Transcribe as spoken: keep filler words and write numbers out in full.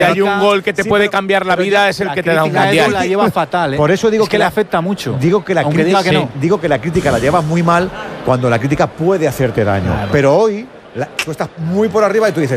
hay un gol que te sí, puede pero, cambiar la vida, es el La que te da un crítica de Edu mundial. la lleva fatal, ¿eh? Por eso digo es que, que le la- afecta mucho. Digo que la Aunque crítica, diga que no. digo que la crítica la llevas muy mal cuando la crítica puede hacerte daño. Claro. Pero hoy la- tú estás muy por arriba y tú dices,